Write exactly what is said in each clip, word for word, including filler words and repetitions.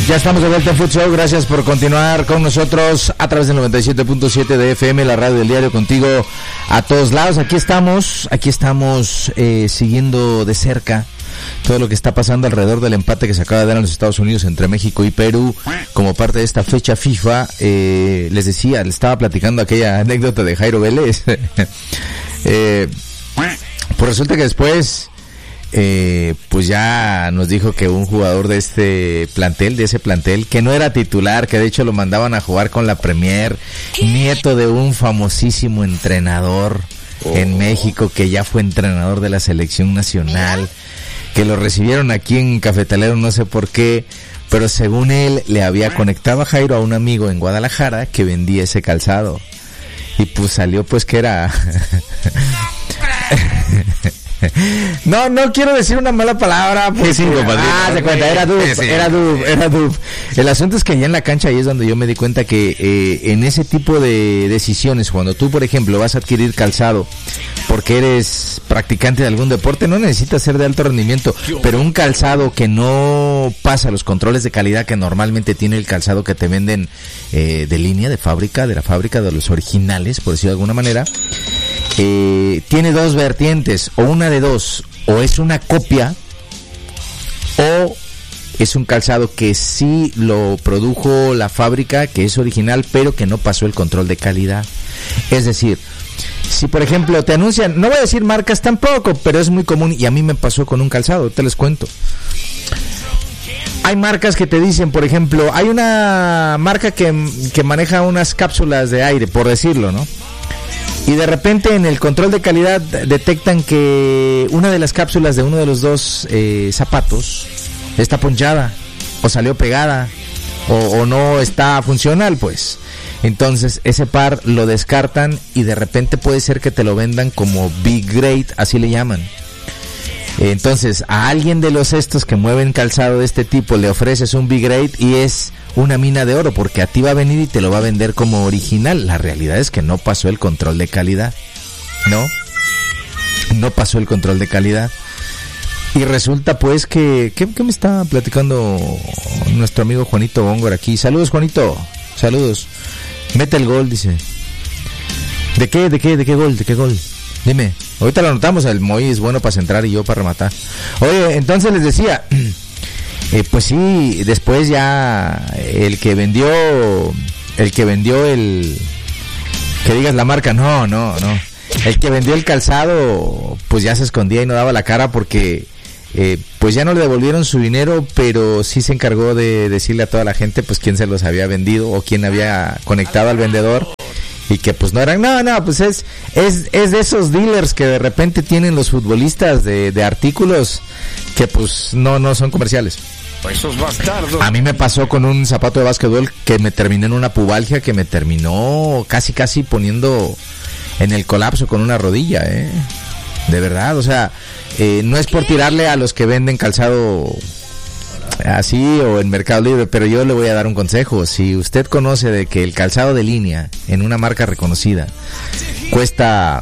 Ya estamos de vuelta en Food Show. Gracias por continuar con nosotros a través del noventa y siete punto siete de F M, la radio del diario, contigo a todos lados. Aquí estamos, aquí estamos eh, siguiendo de cerca todo lo que está pasando alrededor del empate que se acaba de dar en los Estados Unidos entre México y Perú como parte de esta fecha FIFA. Eh, les decía, les estaba platicando aquella anécdota de Jairo Vélez. eh, pues resulta que después... Eh, pues ya nos dijo que un jugador de este plantel, de ese plantel, que no era titular, que de hecho lo mandaban a jugar con la Premier, nieto de un famosísimo entrenador oh. en México, que ya fue entrenador de la selección nacional, que lo recibieron aquí en Cafetalero, no sé por qué, pero según él le había conectado a Jairo a un amigo en Guadalajara que vendía ese calzado, y pues salió pues que era... No, no quiero decir una mala palabra. Porque... Sí, ah, se cuenta, era dub, sí, sí. era dub, era dub. El asunto es que ya en la cancha ahí es donde yo me di cuenta que eh, en ese tipo de decisiones, cuando tú, por ejemplo, vas a adquirir calzado porque eres practicante de algún deporte, no necesitas ser de alto rendimiento, pero un calzado que no pasa los controles de calidad que normalmente tiene el calzado que te venden eh, de línea, de fábrica, de la fábrica, de los originales, por decirlo de alguna manera, eh, tiene dos vertientes, o una de dos, o es una copia, o es un calzado que sí lo produjo la fábrica, que es original, pero que no pasó el control de calidad. Es decir, si por ejemplo te anuncian, no voy a decir marcas tampoco, pero es muy común, y a mí me pasó con un calzado, te les cuento. Hay marcas que te dicen, por ejemplo, hay una marca que, que maneja unas cápsulas de aire, por decirlo, ¿no? Y de repente en el control de calidad detectan que una de las cápsulas de uno de los dos eh, zapatos está ponchada, o salió pegada, o, o no está funcional, pues. Entonces ese par lo descartan y de repente puede ser que te lo vendan como Big Grade, así le llaman. Entonces a alguien de los estos que mueven calzado de este tipo le ofreces un Big Grade y es una mina de oro, porque a ti va a venir y te lo va a vender como original. La realidad es que no pasó el control de calidad, ¿no? No pasó el control de calidad. Y resulta pues que... ¿Qué, qué me está platicando nuestro amigo Juanito Góngora aquí? Saludos, Juanito, saludos. Mete el gol, dice. ¿De qué, de qué, de qué gol, de qué gol? Dime, ahorita lo anotamos, el Moy es bueno para centrar y yo para rematar. Oye, entonces les decía, eh, pues sí, después ya el que vendió, el que vendió el, que digas la marca, no, no, no, el que vendió el calzado, pues ya se escondía y no daba la cara porque, eh, pues ya no le devolvieron su dinero, pero sí se encargó de decirle a toda la gente, pues quién se los había vendido o quién había conectado al vendedor. Y que pues no eran, no, no, pues es es es de esos dealers que de repente tienen los futbolistas de, de artículos que pues no no son comerciales. Esos bastardos. A mí me pasó con un zapato de básquetbol que me terminó en una pubalgia que me terminó casi casi poniendo en el colapso con una rodilla, eh. De verdad, o sea, eh, no es por tirarle a los que venden calzado así o en Mercado Libre, pero yo le voy a dar un consejo. Si usted conoce de que el calzado de línea en una marca reconocida cuesta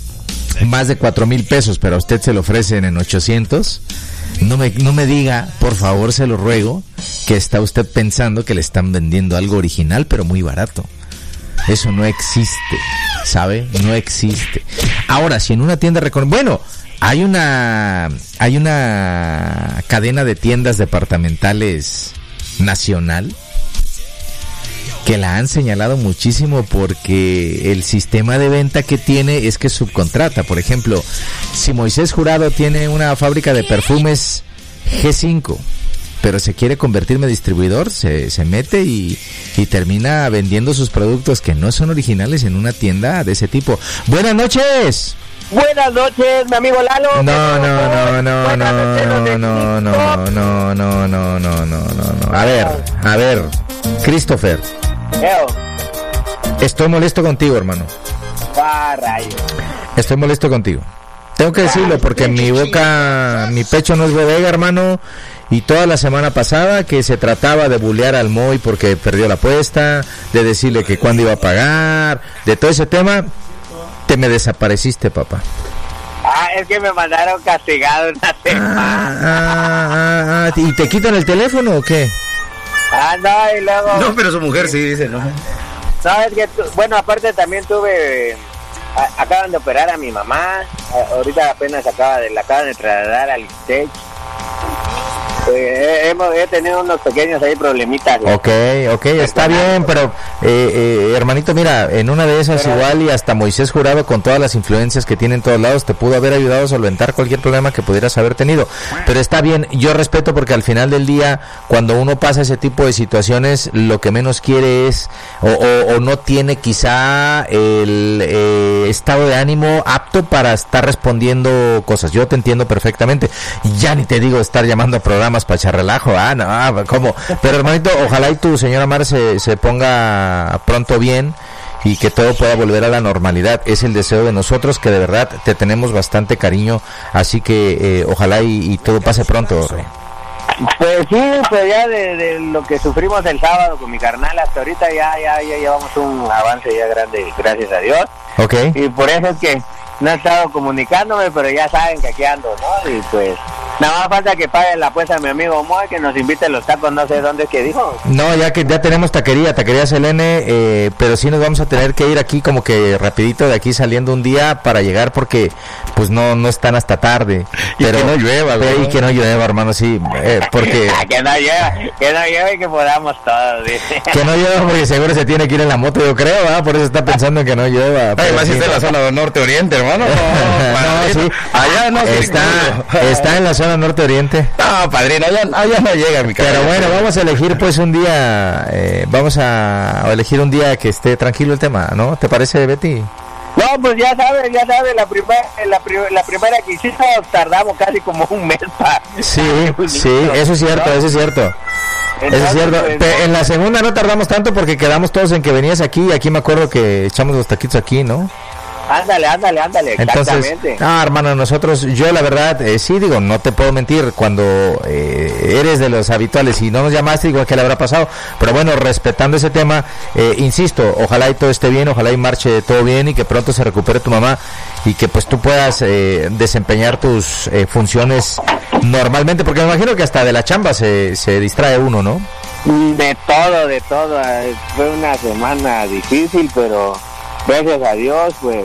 más de cuatro mil pesos, pero a usted se lo ofrecen en ochocientos, no me, no me diga, por favor, se lo ruego, que está usted pensando que le están vendiendo algo original pero muy barato. Eso no existe, ¿sabe? No existe. Ahora, si en una tienda reconocida, bueno, Hay una hay una cadena de tiendas departamentales nacional que la han señalado muchísimo porque el sistema de venta que tiene es que subcontrata. Por ejemplo, si Moisés Jurado tiene una fábrica de perfumes G cinco, pero se quiere convertirme en distribuidor, se, se mete y, y termina vendiendo sus productos que no son originales en una tienda de ese tipo. ¡Buenas noches! Buenas noches, mi amigo Lalo. No, no, no, no, no, no, no, no, no, no, no, no, no, no. A ver, a ver, Christopher. Estoy molesto contigo, hermano. Ah, rayos. Estoy molesto contigo. Tengo que decirlo porque mi boca, mi pecho no es bodega, hermano. Y toda la semana pasada que se trataba de bulear al Moy porque perdió la apuesta, de decirle que cuándo iba a pagar, de todo ese tema, te me desapareciste, papá. Ah, es que me mandaron castigado una semana. Ah, ah, ah, ¿y te quitan el teléfono o qué? Ah, no, y luego... No, pero su mujer sí dice, ¿no? No, es que, tu, bueno, aparte también tuve... A, acaban de operar a mi mamá. A, ahorita apenas acaba de, la acaban de trasladar al ISTEC. Eh, hemos he tenido unos pequeños ahí problemitas, ¿no? Ok, ok, está bien, pero eh, eh, hermanito, mira, en una de esas pero, igual y hasta Moisés Jurado con todas las influencias que tiene en todos lados te pudo haber ayudado a solventar cualquier problema que pudieras haber tenido, pero está bien, yo respeto porque al final del día cuando uno pasa ese tipo de situaciones lo que menos quiere es o, o, o no tiene quizá el eh, estado de ánimo apto para estar respondiendo cosas. Yo te entiendo perfectamente, ya ni te digo estar llamando a programas para echar relajo, ah, no, ¿cómo? Pero hermanito, ojalá y tu señora Mar se, se ponga pronto bien y que todo pueda volver a la normalidad. Es el deseo de nosotros, que de verdad te tenemos bastante cariño, así que eh, ojalá y, y todo pase pronto. Pues sí, pues ya de, de lo que sufrimos el sábado con mi carnal hasta ahorita ya, ya, ya llevamos un avance ya grande, gracias a Dios. Okay. Y por eso es que no he estado comunicándome, pero ya saben que aquí ando, ¿no? Y pues nada más falta que pague la apuesta a mi amigo Moe, que nos invite a los tacos, no sé dónde es que dijo. No, ya que ya tenemos taquería, taquería Selene, eh, pero sí nos vamos a tener que ir aquí como que rapidito de aquí saliendo un día para llegar porque pues no no están hasta tarde. Y pero, que no llueva, güey. Y que no llueva, hermano, sí, eh, porque... que no llueva, que no llueva y que podamos todos, dice. Que no llueva porque seguro se tiene que ir en la moto, yo creo, ¿verdad? Por eso está pensando en que no llueva. Además sí, está en la zona norte-oriente, hermano. No, no, sí. Allá no está, está en la zona norte-oriente. No, padrino, allá, allá no llega mi cara. Pero bueno, vamos a elegir pues un día, eh, vamos a, a elegir un día que esté tranquilo el tema, ¿no? ¿Te parece, Betty? No, pues ya sabes, ya sabes, la primera la, pri- la primera que hicimos tardamos casi como un mes para... Sí, sí, eso es cierto, ¿no? Eso es cierto. Entonces, eso es cierto. Pues, Pe- en la segunda no tardamos tanto porque quedamos todos en que venías aquí y aquí me acuerdo que echamos los taquitos aquí, ¿no? Ándale, ándale, ándale, exactamente. Entonces, ah, hermano, nosotros, yo la verdad, eh, sí, digo, no te puedo mentir, cuando eh, eres de los habituales y no nos llamaste, igual que le habrá pasado, pero bueno, respetando ese tema, eh, insisto, ojalá y todo esté bien, ojalá y marche todo bien y que pronto se recupere tu mamá y que pues tú puedas eh, desempeñar tus eh, funciones normalmente, porque me imagino que hasta de la chamba se, se distrae uno, ¿no? De todo, de todo, fue una semana difícil, pero... gracias a Dios, pues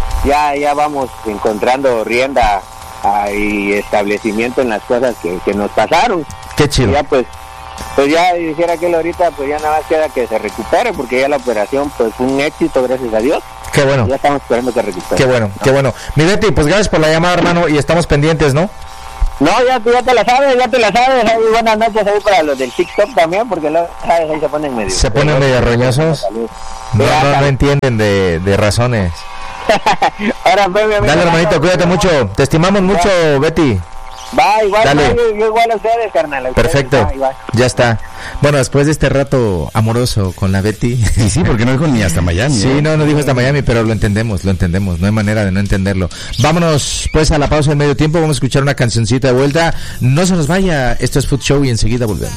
ya ya vamos encontrando rienda a, y establecimiento en las cosas que, que nos pasaron. Qué chido. Y ya pues, pues ya dijera que él ahorita, pues ya nada más queda que se recupere, porque ya la operación pues fue un éxito, gracias a Dios. Qué bueno. Ya estamos esperando que recupere. Qué bueno, ¿no? Qué bueno. Mi Betty, pues gracias por la llamada, hermano, y estamos pendientes, ¿no? No, ya, ya te la sabes, ya te la sabes. Ahí, buenas noches ahí para los del TikTok también, porque luego, ¿sabes? Ahí se ponen medio... ¿Se ponen medio roñosos? No, no, no entienden de, de razones. Ahora, ve, ve, dale, hermanito, cuídate mucho. Te estimamos mucho, Betty. Va, igual, dale. Va, yo, yo igual a ustedes, carnal. A ustedes, perfecto, va, igual. Ya está. Bueno, después de este rato amoroso con la Betty. Y sí, porque no dijo ni hasta Miami. Sí, no, no dijo hasta Miami, pero lo entendemos, lo entendemos. No hay manera de no entenderlo. Vámonos pues a la pausa del medio tiempo. Vamos a escuchar una cancioncita de vuelta. No se nos vaya. Esto es Food Show y enseguida volvemos.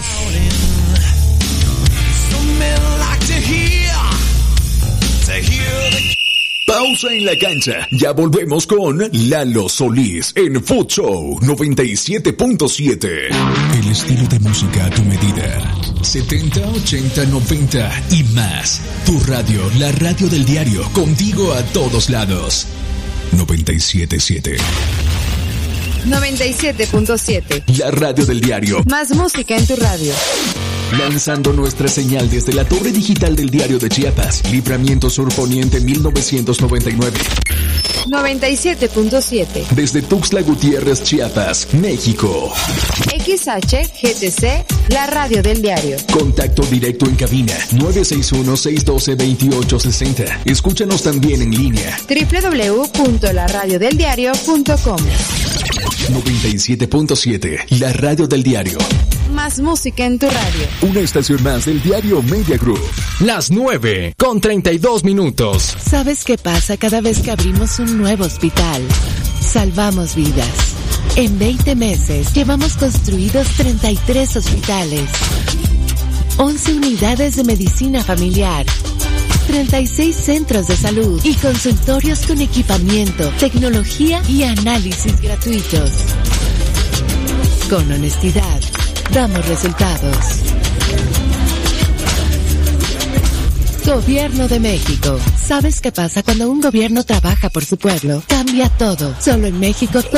Pausa en la cancha. Ya volvemos con Lalo Solís en Food Show noventa y siete punto siete. El estilo de música a tu medida. setenta, ochenta, noventa y más. Tu radio, la radio del diario, contigo a todos lados. noventa y siete punto siete. noventa y siete punto siete. La radio del diario. Más música en tu radio. Lanzando nuestra señal desde la torre digital del Diario de Chiapas, Libramiento Sur Poniente mil novecientos noventa y nueve. noventa y siete punto siete. Desde Tuxtla Gutiérrez, Chiapas, México. X H G T C, la radio del diario. Contacto directo en cabina nueve seis uno, seis uno dos, dos ocho seis cero. Escúchanos también en línea doble u doble u doble u punto la radio del diario punto com. noventa y siete punto siete, la radio del diario. Más música en tu radio. Una estación más del diario Media Group. Las nueve con treinta y dos minutos. ¿Sabes qué pasa cada vez que abrimos un nuevo hospital? Salvamos vidas. En veinte meses llevamos construidos treinta y tres hospitales, once unidades de medicina familiar, treinta y seis centros de salud y consultorios con equipamiento, tecnología y análisis gratuitos. Con honestidad, damos resultados. Gobierno de México. ¿Sabes qué pasa cuando un gobierno trabaja por su pueblo? Cambia todo. Solo en México